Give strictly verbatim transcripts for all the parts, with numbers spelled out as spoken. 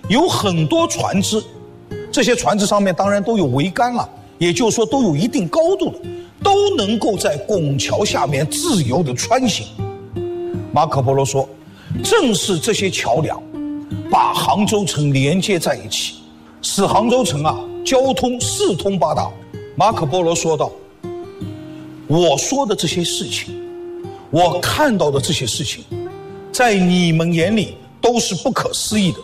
有很多船只，这些船只上面当然都有桅杆了，也就是说都有一定高度的，都能够在拱桥下面自由地穿行。马可波罗说，正是这些桥梁把杭州城连接在一起，使杭州城啊交通四通八达。马可波罗说道，我说的这些事情，我看到的这些事情，在你们眼里都是不可思议的。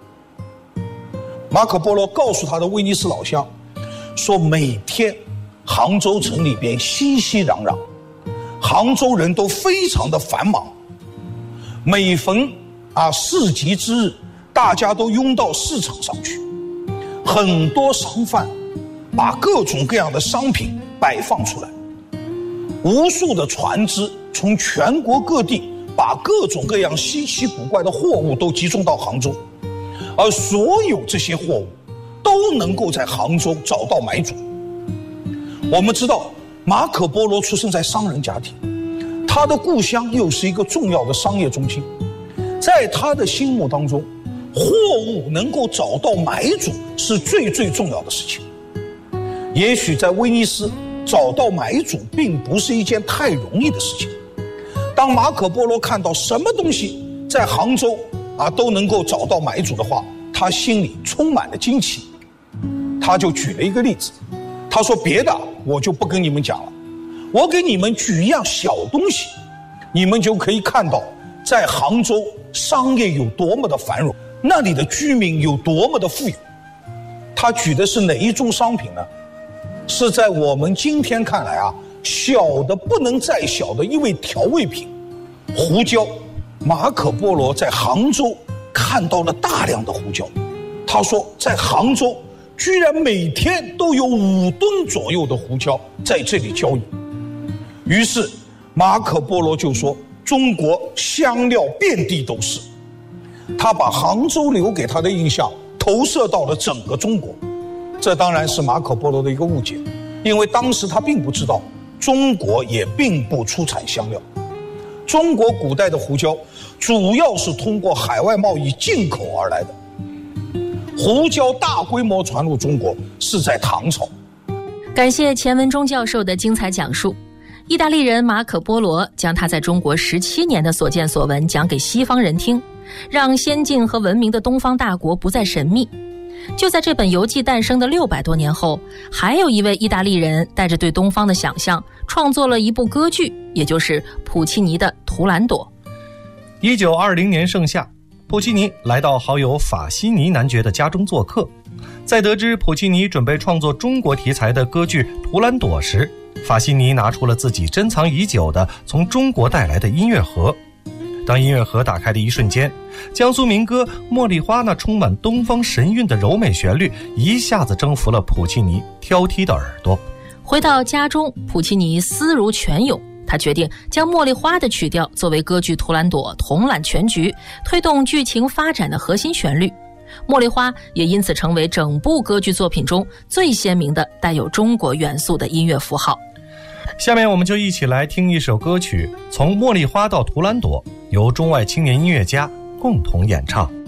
马可波罗告诉他的威尼斯老乡说，每天杭州城里边熙熙攘攘，杭州人都非常的繁忙，每逢啊市集之日，大家都拥到市场上去，很多商贩把各种各样的商品摆放出来，无数的船只从全国各地把各种各样稀奇古怪的货物都集中到杭州，而所有这些货物都能够在杭州找到买主。我们知道马可波罗出生在商人家庭，他的故乡又是一个重要的商业中心，在他的心目当中，货物能够找到买主是最最重要的事情。也许在威尼斯找到买主并不是一件太容易的事情。当马可波罗看到什么东西在杭州啊都能够找到买主的话，他心里充满了惊奇。他就举了一个例子，他说别的我就不跟你们讲了，我给你们举一样小东西，你们就可以看到在杭州商业有多么的繁荣，那里的居民有多么的富有。他举的是哪一种商品呢？是在我们今天看来啊，小的不能再小的一味调味品，胡椒。马可波罗在杭州看到了大量的胡椒，他说在杭州居然每天都有五吨左右的胡椒在这里交易。于是马可波罗就说，中国香料遍地都是。他把杭州留给他的印象投射到了整个中国，这当然是马可波罗的一个误解，因为当时他并不知道中国也并不出产香料。中国古代的胡椒主要是通过海外贸易进口而来的，胡椒大规模传入中国是在唐朝。 感谢钱文忠教授的精彩讲述。意大利人马可波罗将他在中国十七年的所见所闻讲给西方人听，让先进和文明的东方大国不再神秘。就在这本游记诞生的六百多年后，还有一位意大利人带着对东方的想象，创作了一部歌剧，也就是普契尼的《图兰朵》。 一九二零年盛夏，普契尼来到好友法西尼男爵的家中做客。在得知普契尼准备创作中国题材的歌剧《图兰朵》时，法西尼拿出了自己珍藏已久的从中国带来的音乐盒。当音乐盒打开的一瞬间，江苏民歌《茉莉花》那充满东方神韵的柔美旋律一下子征服了普契尼挑剔的耳朵。 回到家中，普契尼思如泉涌，他决定将《茉莉花》的曲调作为歌剧《图兰朵》统揽全局，推动剧情发展的核心旋律。茉莉花也因此成为整部歌剧作品中最鲜明的带有中国元素的音乐符号。 下面我们就一起来听一首歌曲《从茉莉花到图兰朵》，由中外青年音乐家共同演唱。